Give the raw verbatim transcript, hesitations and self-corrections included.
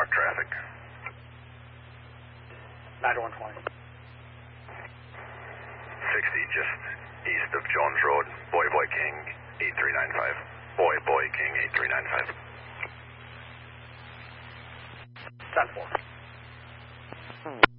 truck traffic. ninety-one twenty. sixty, just east of Jones Road, Boy Boy King, eight three nine five. Boy Boy King, eight three nine five. ten four.